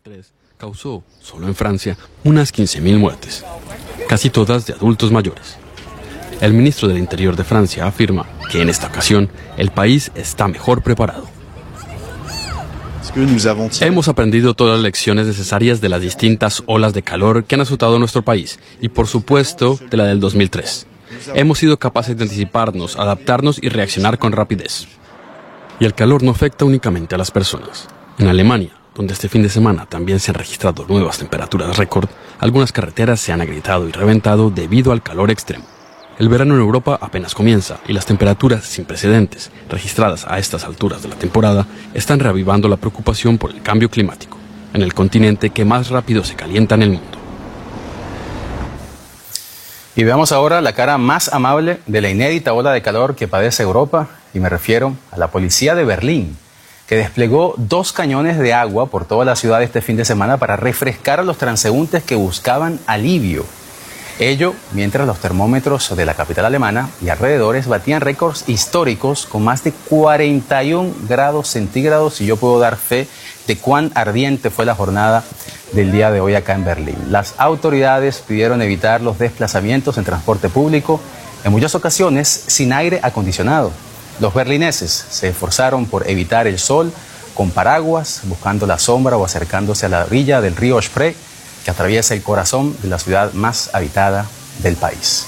2003 causó, solo en Francia, unas 15.000 muertes, casi todas de adultos mayores. El ministro del Interior de Francia afirma que en esta ocasión el país está mejor preparado. Hemos aprendido todas las lecciones necesarias de las distintas olas de calor que han azotado nuestro país y, por supuesto, de la del 2003. Hemos sido capaces de anticiparnos, adaptarnos y reaccionar con rapidez. Y el calor no afecta únicamente a las personas. En Alemania, donde este fin de semana también se han registrado nuevas temperaturas récord, algunas carreteras se han agrietado y reventado debido al calor extremo. El verano en Europa apenas comienza y las temperaturas sin precedentes, registradas a estas alturas de la temporada, están reavivando la preocupación por el cambio climático, en el continente que más rápido se calienta en el mundo. Y veamos ahora la cara más amable de la inédita ola de calor que padece Europa, y me refiero a la policía de Berlín, que desplegó 2 cañones de agua por toda la ciudad este fin de semana para refrescar a los transeúntes que buscaban alivio. Ello mientras los termómetros de la capital alemana y alrededores batían récords históricos con más de 41 grados centígrados, y yo puedo dar fe de cuán ardiente fue la jornada del día de hoy acá en Berlín. Las autoridades pidieron evitar los desplazamientos en transporte público, en muchas ocasiones sin aire acondicionado. Los berlineses se esforzaron por evitar el sol con paraguas, buscando la sombra o acercándose a la orilla del río Spree, que atraviesa el corazón de la ciudad más habitada del país.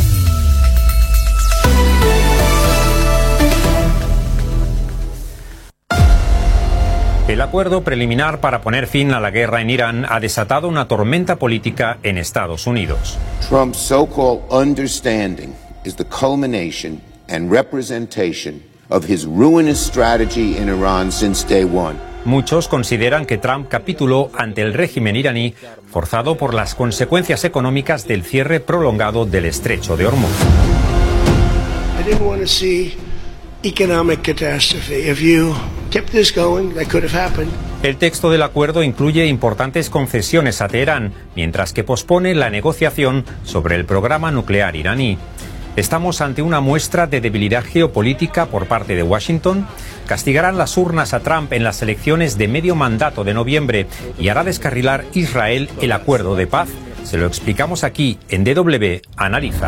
El acuerdo preliminar para poner fin a la guerra en Irán ha desatado una tormenta política en Estados Unidos. Trump's so-called understanding is the culmination and representation of his ruinous strategy in Iran since day one. Muchos consideran que Trump capituló ante el régimen iraní, forzado por las consecuencias económicas del cierre prolongado del estrecho de Hormuz. I didn't want to see economic catastrophe. If you kept this going, that could have happened. El texto del acuerdo incluye importantes concesiones a Teherán, mientras que pospone la negociación sobre el programa nuclear iraní. ¿Estamos ante una muestra de debilidad geopolítica por parte de Washington? ¿Castigarán las urnas a Trump en las elecciones de medio mandato de noviembre y hará descarrilar Israel el acuerdo de paz? Se lo explicamos aquí en DW Analiza.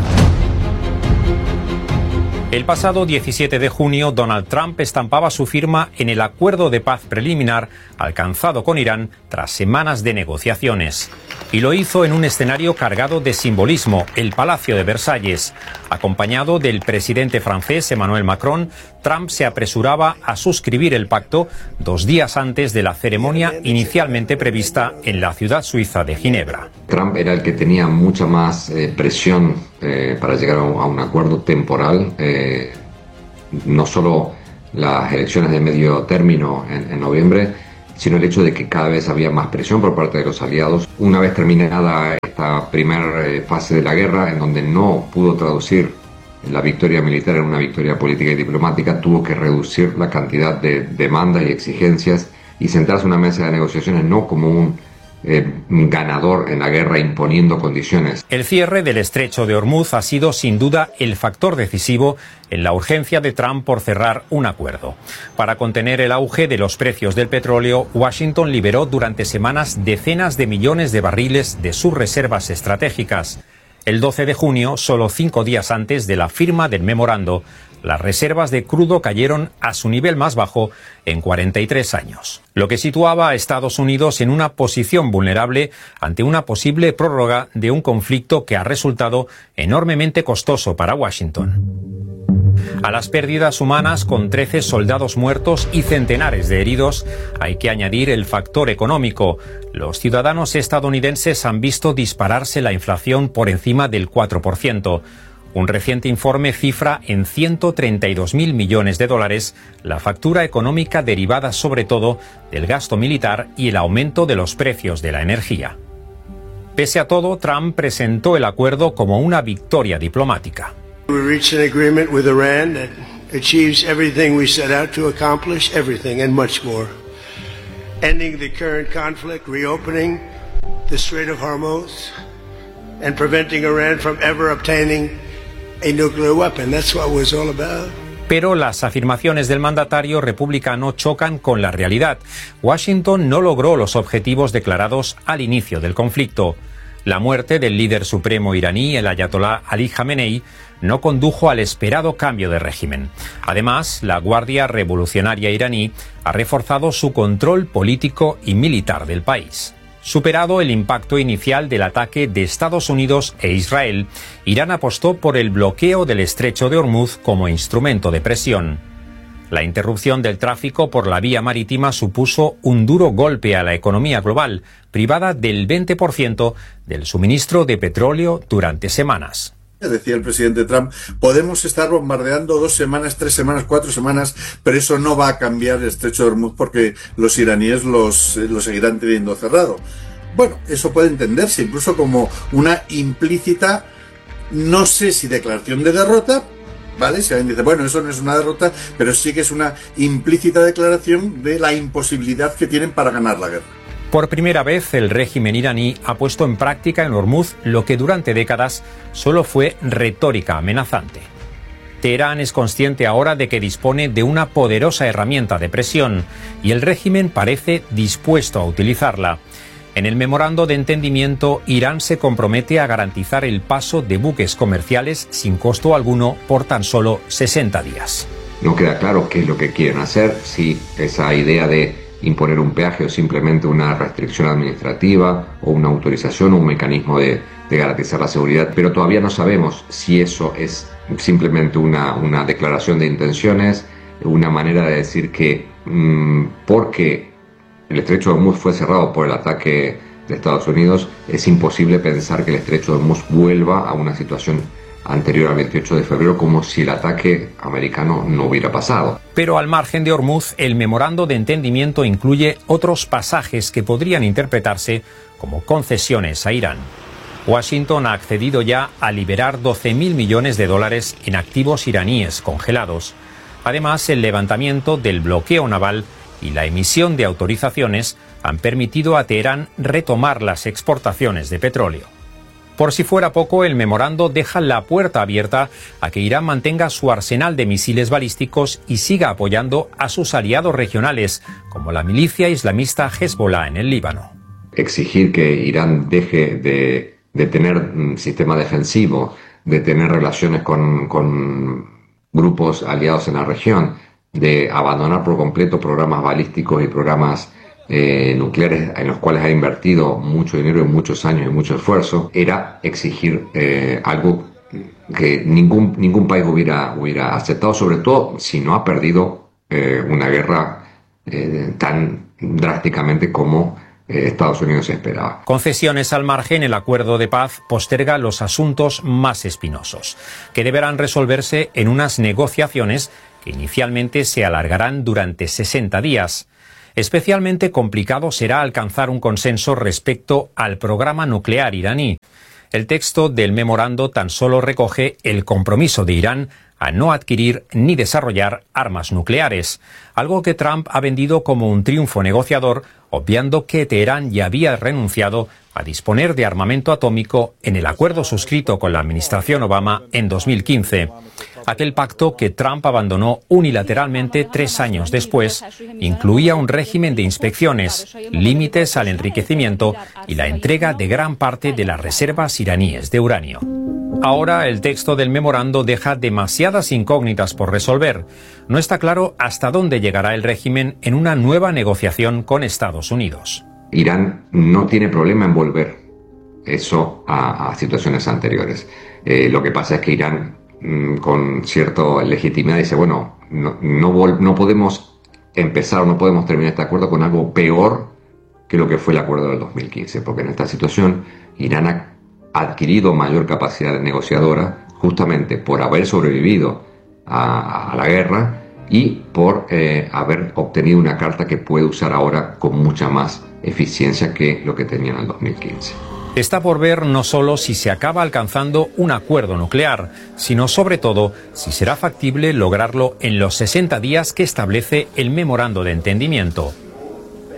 El pasado 17 de junio, Donald Trump estampaba su firma en el acuerdo de paz preliminar alcanzado con Irán tras semanas de negociaciones. Y lo hizo en un escenario cargado de simbolismo, el Palacio de Versalles. Acompañado del presidente francés Emmanuel Macron, Trump se apresuraba a suscribir el pacto 2 días antes de la ceremonia inicialmente prevista en la ciudad suiza de Ginebra. Trump era el que tenía mucha más presión para llegar a un acuerdo temporal. No solo las elecciones de medio término en noviembre, sino el hecho de que cada vez había más presión por parte de los aliados. Una vez terminada esta primera fase de la guerra, en donde no pudo traducir la victoria militar en una victoria política y diplomática, tuvo que reducir la cantidad de demandas y exigencias y sentarse a una mesa de negociaciones no como un ganador en la guerra imponiendo condiciones. El cierre del estrecho de Hormuz ha sido sin duda el factor decisivo en la urgencia de Trump por cerrar un acuerdo. Para contener el auge de los precios del petróleo, Washington liberó durante semanas decenas de millones de barriles de sus reservas estratégicas. El 12 de junio, solo 5 días antes de la firma del memorando, las reservas de crudo cayeron a su nivel más bajo en 43 años, lo que situaba a Estados Unidos en una posición vulnerable ante una posible prórroga de un conflicto que ha resultado enormemente costoso para Washington. A las pérdidas humanas, con 13 soldados muertos y centenares de heridos, hay que añadir el factor económico. Los ciudadanos estadounidenses han visto dispararse la inflación por encima del 4%. Un reciente informe cifra en 132.000 millones de dólares la factura económica derivada sobre todo del gasto militar y el aumento de los precios de la energía. Pese a todo, Trump presentó el acuerdo como una victoria diplomática. We reached an agreement with Iran that achieves everything we set out to accomplish, everything and much more. Ending the current conflict, reopening the Strait of Hormuz, and preventing Iran from ever obtaining a nuclear weapon. That's what it was all about. Pero las afirmaciones del mandatario republicano chocan con la realidad. Washington no logró los objetivos declarados al inicio del conflicto. La muerte del líder supremo iraní, el ayatolá Ali Jamenei, no condujo al esperado cambio de régimen. Además, la Guardia Revolucionaria iraní ha reforzado su control político y militar del país. Superado el impacto inicial del ataque de Estados Unidos e Israel, Irán apostó por el bloqueo del estrecho de Hormuz como instrumento de presión. La interrupción del tráfico por la vía marítima supuso un duro golpe a la economía global, privada del 20% del suministro de petróleo durante semanas. Decía el presidente Trump, podemos estar bombardeando 2 semanas, 3 semanas, 4 semanas, pero eso no va a cambiar el estrecho de Hormuz porque los iraníes lo seguirán teniendo cerrado. Bueno, eso puede entenderse incluso como una implícita, no sé si declaración de derrota, ¿vale? Si alguien dice, bueno, eso no es una derrota, pero sí que es una implícita declaración de la imposibilidad que tienen para ganar la guerra. Por primera vez, el régimen iraní ha puesto en práctica en Hormuz lo que durante décadas solo fue retórica amenazante. Teherán es consciente ahora de que dispone de una poderosa herramienta de presión y el régimen parece dispuesto a utilizarla. En el memorando de entendimiento, Irán se compromete a garantizar el paso de buques comerciales sin costo alguno por tan solo 60 días. No queda claro qué es lo que quieren hacer, si esa idea de imponer un peaje o simplemente una restricción administrativa o una autorización o un mecanismo de garantizar la seguridad, pero todavía no sabemos si eso es simplemente una declaración de intenciones, una manera de decir que porque el estrecho de Hormuz fue cerrado por el ataque de Estados Unidos, es imposible pensar que el estrecho de Hormuz vuelva a una situación anterior al 28 de febrero, como si el ataque americano no hubiera pasado. Pero al margen de Hormuz, el memorando de entendimiento incluye otros pasajes que podrían interpretarse como concesiones a Irán. Washington ha accedido ya a liberar $12.000 millones en activos iraníes congelados. Además, el levantamiento del bloqueo naval y la emisión de autorizaciones han permitido a Teherán retomar las exportaciones de petróleo. Por si fuera poco, el memorando deja la puerta abierta a que Irán mantenga su arsenal de misiles balísticos y siga apoyando a sus aliados regionales, como la milicia islamista Hezbollah en el Líbano. Exigir que Irán deje de tener un sistema defensivo, de tener relaciones con grupos aliados en la región, de abandonar por completo programas balísticos y programas nucleares en los cuales ha invertido mucho dinero y muchos años y mucho esfuerzo, era exigir algo que ningún país hubiera aceptado, sobre todo si no ha perdido una guerra tan drásticamente como Estados Unidos esperaba. Concesiones al margen, el acuerdo de paz posterga los asuntos más espinosos, que deberán resolverse en unas negociaciones que inicialmente se alargarán durante 60 días. Especialmente complicado será alcanzar un consenso respecto al programa nuclear iraní. El texto del memorando tan solo recoge el compromiso de Irán a no adquirir ni desarrollar armas nucleares, algo que Trump ha vendido como un triunfo negociador, obviando que Teherán ya había renunciado a disponer de armamento atómico en el acuerdo suscrito con la administración Obama en 2015. Aquel pacto que Trump abandonó unilateralmente 3 años después incluía un régimen de inspecciones, límites al enriquecimiento y la entrega de gran parte de las reservas iraníes de uranio. Ahora el texto del memorando deja demasiadas incógnitas por resolver. No está claro hasta dónde llegará el régimen en una nueva negociación con Estados Unidos. Irán no tiene problema en volver eso a situaciones anteriores. Lo que pasa es que Irán, con cierta legitimidad, dice, bueno, no podemos empezar o no podemos terminar este acuerdo con algo peor que lo que fue el acuerdo del 2015, porque en esta situación Irán ha adquirido mayor capacidad negociadora justamente por haber sobrevivido a la guerra y por haber obtenido una carta que puede usar ahora con mucha más eficiencia que lo que tenía en el 2015. Está por ver no solo si se acaba alcanzando un acuerdo nuclear, sino sobre todo si será factible lograrlo en los 60 días que establece el memorando de entendimiento.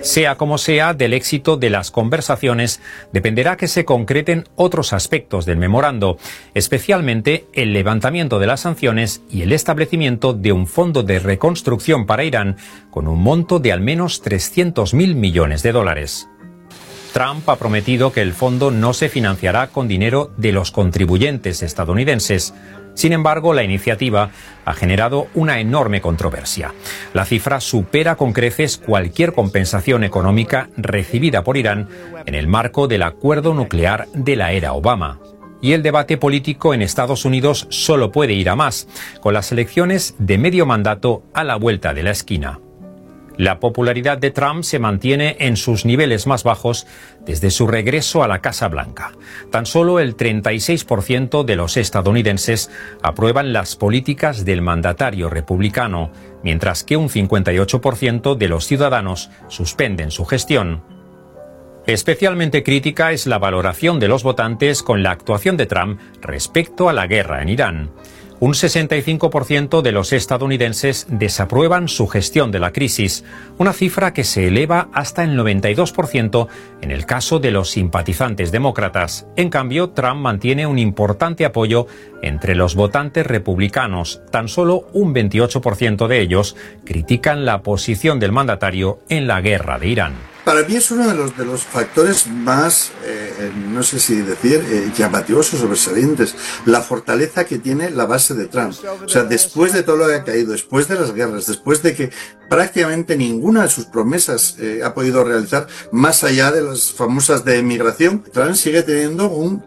Sea como sea, del éxito de las conversaciones dependerá que se concreten otros aspectos del memorando, especialmente el levantamiento de las sanciones y el establecimiento de un fondo de reconstrucción para Irán con un monto de al menos 300.000 millones de dólares. Trump ha prometido que el fondo no se financiará con dinero de los contribuyentes estadounidenses. Sin embargo, la iniciativa ha generado una enorme controversia. La cifra supera con creces cualquier compensación económica recibida por Irán en el marco del acuerdo nuclear de la era Obama. Y el debate político en Estados Unidos solo puede ir a más, con las elecciones de medio mandato a la vuelta de la esquina. La popularidad de Trump se mantiene en sus niveles más bajos desde su regreso a la Casa Blanca. Tan solo el 36% de los estadounidenses aprueban las políticas del mandatario republicano, mientras que un 58% de los ciudadanos suspenden su gestión. Especialmente crítica es la valoración de los votantes con la actuación de Trump respecto a la guerra en Irán. Un 65% de los estadounidenses desaprueban su gestión de la crisis, una cifra que se eleva hasta el 92% en el caso de los simpatizantes demócratas. En cambio, Trump mantiene un importante apoyo entre los votantes republicanos. Tan solo un 28% de ellos critican la posición del mandatario en la guerra de Irán. Para mí es uno de los factores más, no sé si decir, llamativos o sobresalientes. La fortaleza que tiene la base de Trump. O sea, después de todo lo que ha caído, después de las guerras, después de que prácticamente ninguna de sus promesas ha podido realizar, más allá de las famosas de emigración, Trump sigue teniendo un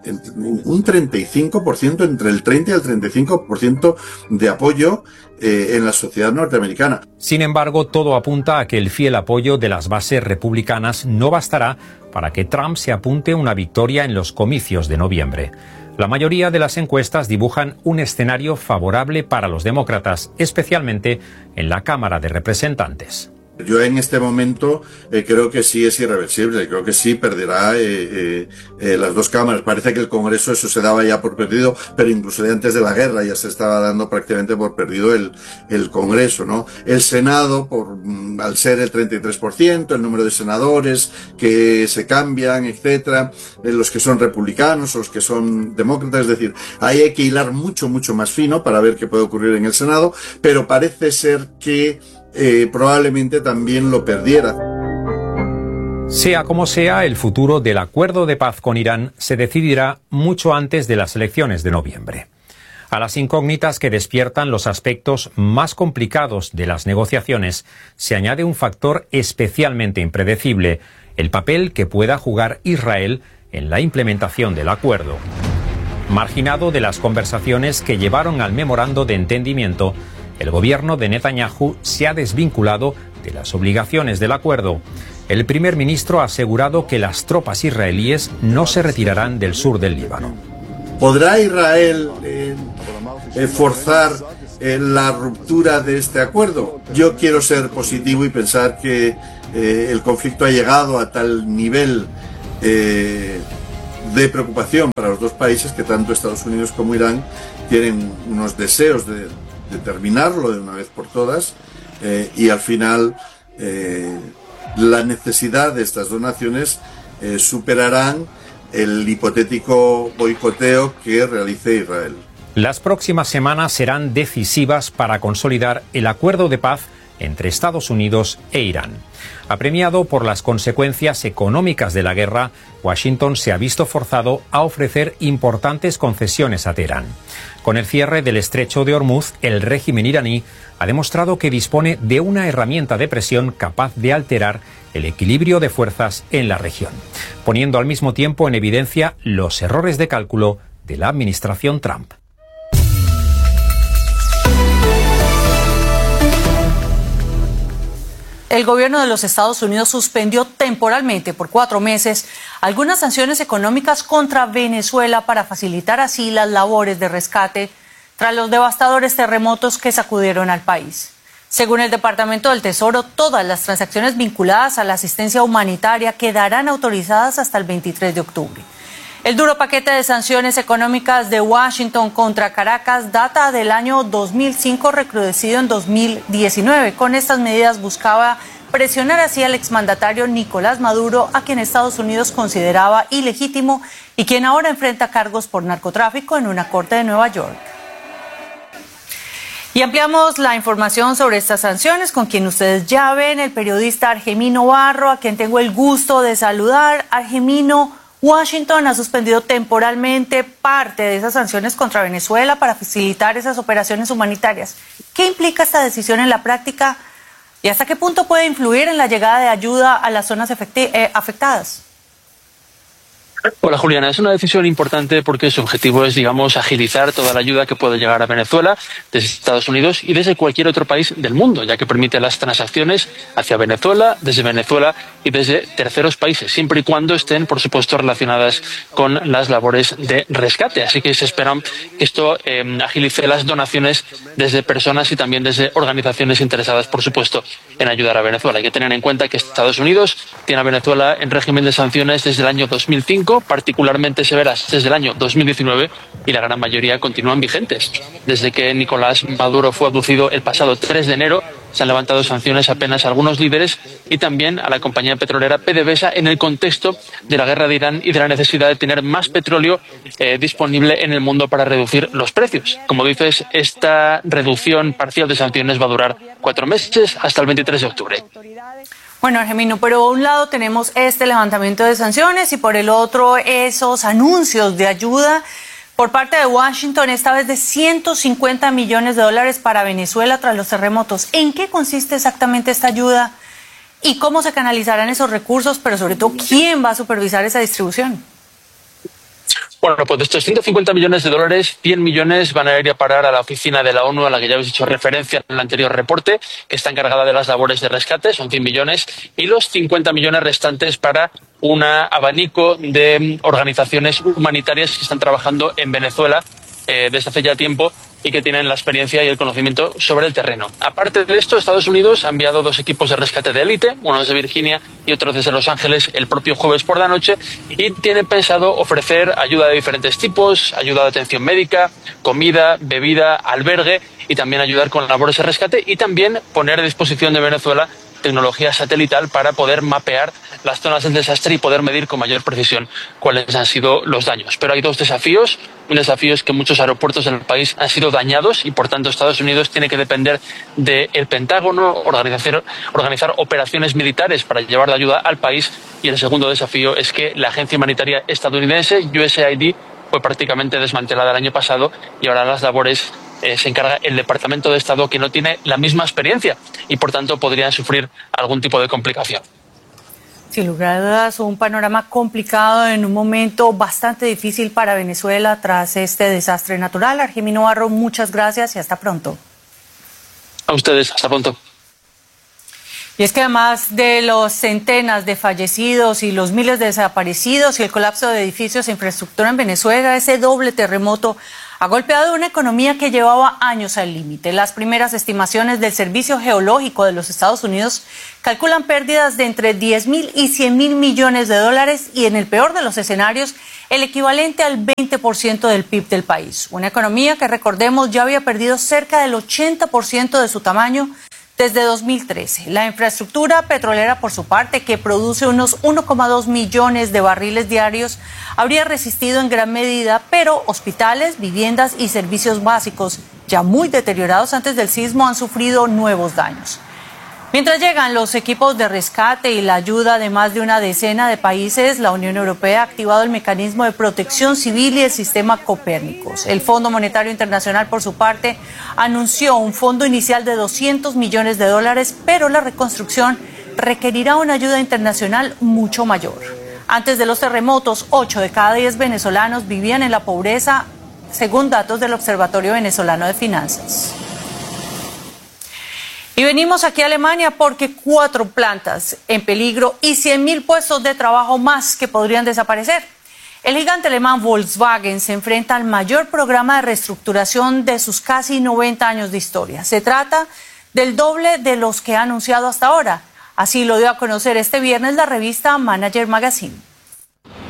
35%, entre el 30 y el 35% de apoyo en la sociedad norteamericana. Sin embargo, todo apunta a que el fiel apoyo de las bases republicanas no bastará para que Trump se apunte una victoria en los comicios de noviembre. La mayoría de las encuestas dibujan un escenario favorable para los demócratas, especialmente en la Cámara de Representantes. Yo en este momento creo que sí es irreversible, creo que sí perderá las dos cámaras. Parece que el Congreso eso se daba ya por perdido, pero incluso de antes de la guerra ya se estaba dando prácticamente por perdido el Congreso, ¿no? El Senado, al ser el 33%, el número de senadores que se cambian, etcétera, los que son republicanos o los que son demócratas, es decir, ahí hay que hilar mucho más fino para ver qué puede ocurrir en el Senado, pero parece ser que probablemente también lo perdiera. Sea como sea, el futuro del acuerdo de paz con Irán se decidirá mucho antes de las elecciones de noviembre. A las incógnitas que despiertan los aspectos más complicados de las negociaciones se añade un factor especialmente impredecible: el papel que pueda jugar Israel en la implementación del acuerdo. Marginado de las conversaciones que llevaron al memorando de entendimiento, el gobierno de Netanyahu se ha desvinculado de las obligaciones del acuerdo. El primer ministro ha asegurado que las tropas israelíes no se retirarán del sur del Líbano. ¿Podrá Israel forzar la ruptura de este acuerdo? Yo quiero ser positivo y pensar que el conflicto ha llegado a tal nivel de preocupación para los dos países que tanto Estados Unidos como Irán tienen unos deseos de terminarlo de una vez por todas, y al final la necesidad de estas dos naciones superarán el hipotético boicoteo que realice Israel. Las próximas semanas serán decisivas para consolidar el acuerdo de paz entre Estados Unidos e Irán. Apremiado por las consecuencias económicas de la guerra, Washington se ha visto forzado a ofrecer importantes concesiones a Teherán. Con el cierre del estrecho de Hormuz, el régimen iraní ha demostrado que dispone de una herramienta de presión capaz de alterar el equilibrio de fuerzas en la región, poniendo al mismo tiempo en evidencia los errores de cálculo de la administración Trump. El gobierno de los Estados Unidos suspendió temporalmente por 4 meses algunas sanciones económicas contra Venezuela para facilitar así las labores de rescate tras los devastadores terremotos que sacudieron al país. Según el Departamento del Tesoro, todas las transacciones vinculadas a la asistencia humanitaria quedarán autorizadas hasta el 23 de octubre. El duro paquete de sanciones económicas de Washington contra Caracas data del año 2005, recrudecido en 2019. Con estas medidas buscaba presionar así al exmandatario Nicolás Maduro, a quien Estados Unidos consideraba ilegítimo y quien ahora enfrenta cargos por narcotráfico en una corte de Nueva York. Y ampliamos la información sobre estas sanciones con quien ustedes ya ven, el periodista Argemino Barro, a quien tengo el gusto de saludar. Argemino, Washington ha suspendido temporalmente parte de esas sanciones contra Venezuela para facilitar esas operaciones humanitarias. ¿Qué implica esta decisión en la práctica y hasta qué punto puede influir en la llegada de ayuda a las zonas afectadas? Hola Juliana, es una decisión importante porque su objetivo es, agilizar toda la ayuda que puede llegar a Venezuela desde Estados Unidos y desde cualquier otro país del mundo, ya que permite las transacciones hacia Venezuela, desde Venezuela y desde terceros países, siempre y cuando estén, por supuesto, relacionadas con las labores de rescate. Así que se espera que esto agilice las donaciones desde personas y también desde organizaciones interesadas, por supuesto, en ayudar a Venezuela. Hay que tener en cuenta que Estados Unidos tiene a Venezuela en régimen de sanciones desde el año 2005, particularmente severas desde el año 2019, y la gran mayoría continúan vigentes. Desde que Nicolás Maduro fue abducido el pasado 3 de enero, se han levantado sanciones apenas a algunos líderes y también a la compañía petrolera PDVSA en el contexto de la guerra de Irán y de la necesidad de tener más petróleo disponible en el mundo para reducir los precios. Como dices, esta reducción parcial de sanciones va a durar 4 meses hasta el 23 de octubre. Bueno, Argemino, pero por un lado tenemos este levantamiento de sanciones y por el otro esos anuncios de ayuda por parte de Washington, esta vez de $150 millones para Venezuela tras los terremotos. ¿En qué consiste exactamente esta ayuda y cómo se canalizarán esos recursos, pero sobre todo quién va a supervisar esa distribución? Bueno, pues de estos $150 millones, 100 millones van a ir a parar a la oficina de la ONU, a la que ya habéis hecho referencia en el anterior reporte, que está encargada de las labores de rescate, son 100 millones, y los 50 millones restantes para un abanico de organizaciones humanitarias que están trabajando en Venezuela desde hace ya tiempo y que tienen la experiencia y el conocimiento sobre el terreno. Aparte de esto, Estados Unidos ha enviado 2 equipos de rescate de élite, uno desde Virginia y otro desde Los Ángeles, el propio jueves por la noche, y tienen pensado ofrecer ayuda de diferentes tipos, ayuda de atención médica, comida, bebida, albergue, y también ayudar con labores de rescate y también poner a disposición de Venezuela tecnología satelital para poder mapear las zonas del desastre y poder medir con mayor precisión cuáles han sido los daños. Pero hay 2 desafíos. Un desafío es que muchos aeropuertos del país han sido dañados y, por tanto, Estados Unidos tiene que depender del Pentágono, organizar operaciones militares para llevar la ayuda al país. Y el segundo desafío es que la agencia humanitaria estadounidense, USAID, fue prácticamente desmantelada el año pasado y ahora las labores se encarga el Departamento de Estado, que no tiene la misma experiencia y, por tanto, podrían sufrir algún tipo de complicación. Sin lugar a dudas, un panorama complicado en un momento bastante difícil para Venezuela tras este desastre natural. Argemino Barro, muchas gracias y hasta pronto. A ustedes, hasta pronto. Y es que además de los centenas de fallecidos y los miles de desaparecidos y el colapso de edificios e infraestructura en Venezuela, ese doble terremoto ha golpeado una economía que llevaba años al límite. Las primeras estimaciones del Servicio Geológico de los Estados Unidos calculan pérdidas de entre 10.000 y 100.000 millones de dólares y, en el peor de los escenarios, el equivalente al 20% del PIB del país. Una economía que, recordemos, ya había perdido cerca del 80% de su tamaño desde 2013. La infraestructura petrolera, por su parte, que produce unos 1,2 millones de barriles diarios, habría resistido en gran medida, pero hospitales, viviendas y servicios básicos, ya muy deteriorados antes del sismo, han sufrido nuevos daños. Mientras llegan los equipos de rescate y la ayuda de más de una decena de países, la Unión Europea ha activado el mecanismo de protección civil y el sistema Copérnicos. El Fondo Monetario Internacional, por su parte, anunció un fondo inicial de $200 millones, pero la reconstrucción requerirá una ayuda internacional mucho mayor. Antes de los terremotos, 8 de cada 10 venezolanos vivían en la pobreza, según datos del Observatorio Venezolano de Finanzas. Y venimos aquí a Alemania porque 4 plantas en peligro y 100.000 puestos de trabajo más que podrían desaparecer. El gigante alemán Volkswagen se enfrenta al mayor programa de reestructuración de sus casi 90 años de historia. Se trata del doble de los que ha anunciado hasta ahora. Así lo dio a conocer este viernes la revista Manager Magazine.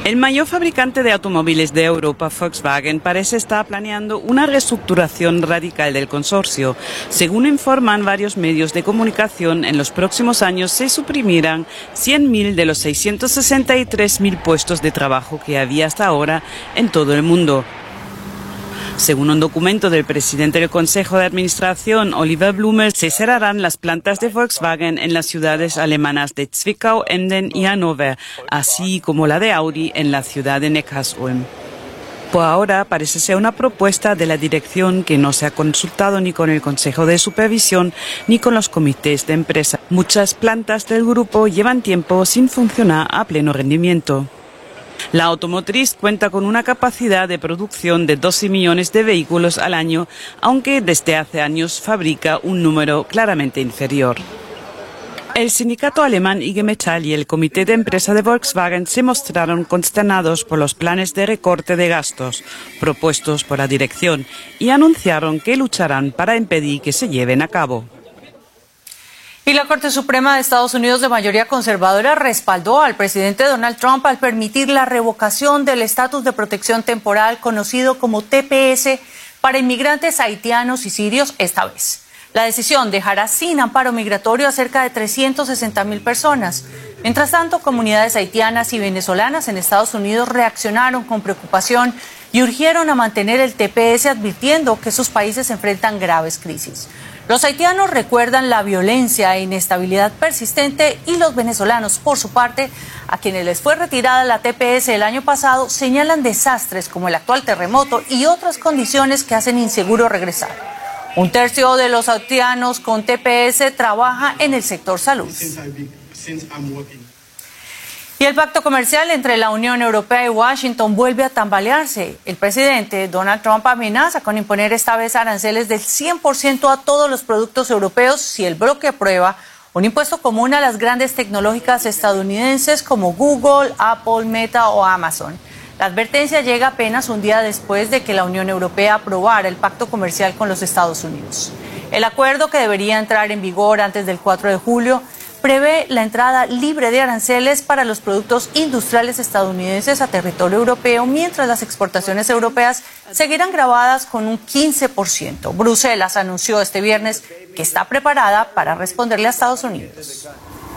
El mayor fabricante de automóviles de Europa, Volkswagen, parece estar planeando una reestructuración radical del consorcio. Según informan varios medios de comunicación, en los próximos años se suprimirán 100.000 de los 663.000 puestos de trabajo que había hasta ahora en todo el mundo. Según un documento del presidente del Consejo de Administración, Oliver Blume, se cerrarán las plantas de Volkswagen en las ciudades alemanas de Zwickau, Emden y Hannover, así como la de Audi en la ciudad de Neckarsulm. Por ahora parece ser una propuesta de la dirección que no se ha consultado ni con el Consejo de Supervisión ni con los comités de empresa. Muchas plantas del grupo llevan tiempo sin funcionar a pleno rendimiento. La automotriz cuenta con una capacidad de producción de 12 millones de vehículos al año, aunque desde hace años fabrica un número claramente inferior. El sindicato alemán IG Metall y el comité de empresa de Volkswagen se mostraron consternados por los planes de recorte de gastos propuestos por la dirección y anunciaron que lucharán para impedir que se lleven a cabo. Y la Corte Suprema de Estados Unidos, de mayoría conservadora, respaldó al presidente Donald Trump al permitir la revocación del estatus de protección temporal conocido como TPS para inmigrantes haitianos y sirios esta vez. La decisión dejará sin amparo migratorio a cerca de 360.000 personas. Mientras tanto, comunidades haitianas y venezolanas en Estados Unidos reaccionaron con preocupación y urgieron a mantener el TPS, advirtiendo que sus países enfrentan graves crisis. Los haitianos recuerdan la violencia e inestabilidad persistente y los venezolanos, por su parte, a quienes les fue retirada la TPS el año pasado, señalan desastres como el actual terremoto y otras condiciones que hacen inseguro regresar. Un tercio de los haitianos con TPS trabaja en el sector salud. Y el pacto comercial entre la Unión Europea y Washington vuelve a tambalearse. El presidente Donald Trump amenaza con imponer esta vez aranceles del 100% a todos los productos europeos si el bloque aprueba un impuesto común a las grandes tecnológicas estadounidenses como Google, Apple, Meta o Amazon. La advertencia llega apenas un día después de que la Unión Europea aprobara el pacto comercial con los Estados Unidos. El acuerdo, que debería entrar en vigor antes del 4 de julio, prevé la entrada libre de aranceles para los productos industriales estadounidenses a territorio europeo, mientras las exportaciones europeas seguirán gravadas con un 15%. Bruselas anunció este viernes que está preparada para responderle a Estados Unidos.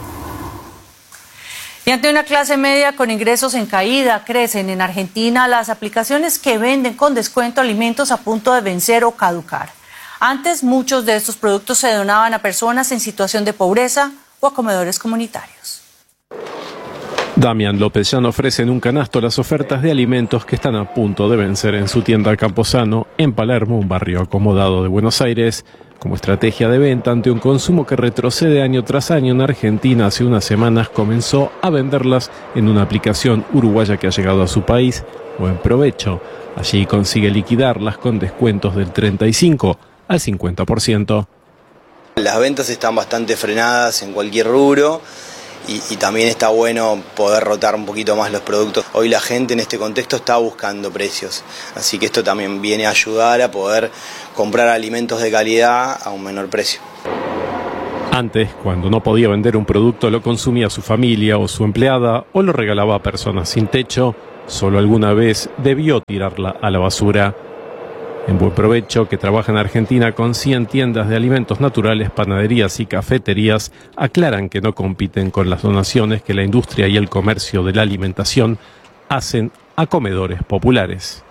Y ante una clase media con ingresos en caída, crecen en Argentina las aplicaciones que venden con descuento alimentos a punto de vencer o caducar. Antes, muchos de estos productos se donaban a personas en situación de pobreza o a comedores comunitarios. Damián López Llano ofrece en un canasto las ofertas de alimentos que están a punto de vencer en su tienda Camposano, en Palermo, un barrio acomodado de Buenos Aires. Como estrategia de venta ante un consumo que retrocede año tras año en Argentina, hace unas semanas comenzó a venderlas en una aplicación uruguaya que ha llegado a su país, Buen Provecho. Allí consigue liquidarlas con descuentos del 35 al 50%. Las ventas están bastante frenadas en cualquier rubro y también está bueno poder rotar un poquito más los productos. Hoy la gente en este contexto está buscando precios, así que esto también viene a ayudar a poder comprar alimentos de calidad a un menor precio. Antes, cuando no podía vender un producto, lo consumía su familia o su empleada o lo regalaba a personas sin techo. Solo alguna vez debió tirarla a la basura. En Buen Provecho, que trabaja en Argentina con 100 tiendas de alimentos naturales, panaderías y cafeterías, aclaran que no compiten con las donaciones que la industria y el comercio de la alimentación hacen a comedores populares.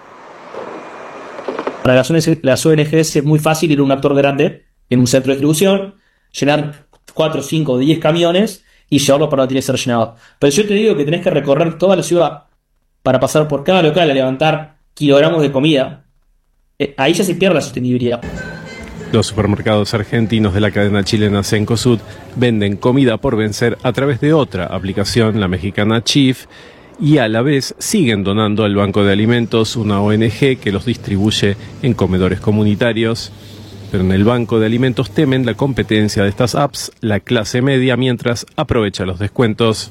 Para las ONGs es muy fácil ir a un actor grande en un centro de distribución, llenar 4, 5, 10 camiones y llevarlo para donde tiene que ser llenado. Pero yo te digo que tenés que recorrer toda la ciudad para pasar por cada local a levantar kilogramos de comida. Ahí ya se pierde la sostenibilidad. Los supermercados argentinos de la cadena chilena Cencosud venden comida por vencer a través de otra aplicación, la mexicana Chief, y a la vez siguen donando al Banco de Alimentos, una ONG que los distribuye en comedores comunitarios. Pero en el Banco de Alimentos temen la competencia de estas apps, la clase media, mientras aprovecha los descuentos.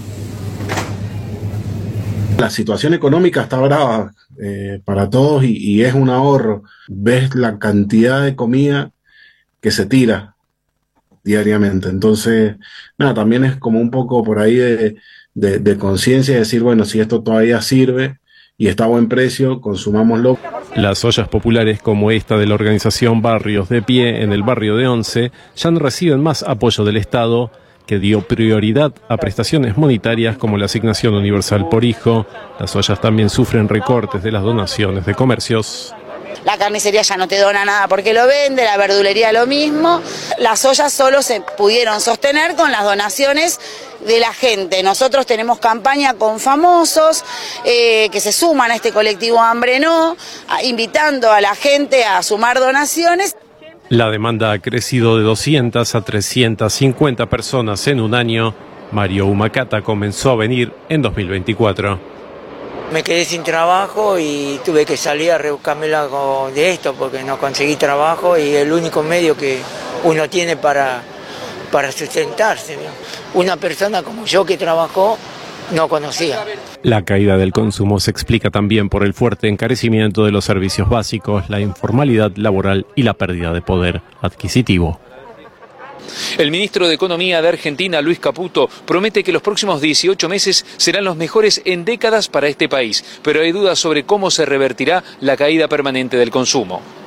La situación económica está brava para todos y es un ahorro. Ves la cantidad de comida que se tira diariamente. Entonces, nada, también es como un poco por ahí de conciencia, de decir, bueno, si esto todavía sirve y está a buen precio, consumámoslo. Las ollas populares como esta de la organización Barrios de Pie en el barrio de Once ya no reciben más apoyo del Estado, que dio prioridad a prestaciones monetarias como la asignación universal por hijo. Las ollas también sufren recortes de las donaciones de comercios. La carnicería ya no te dona nada porque lo vende, la verdulería lo mismo. Las ollas solo se pudieron sostener con las donaciones de la gente. Nosotros tenemos campaña con famosos que se suman a este colectivo Hambre No, invitando a la gente a sumar donaciones. La demanda ha crecido de 200 a 350 personas en un año. Mario Humacata comenzó a venir en 2024. Me quedé sin trabajo y tuve que salir a rebuscármela de esto porque no conseguí trabajo y el único medio que uno tiene para sustentarse. Una persona como yo que trabajó no conocía. La caída del consumo se explica también por el fuerte encarecimiento de los servicios básicos, la informalidad laboral y la pérdida de poder adquisitivo. El ministro de Economía de Argentina, Luis Caputo, promete que los próximos 18 meses serán los mejores en décadas para este país, pero hay dudas sobre cómo se revertirá la caída permanente del consumo.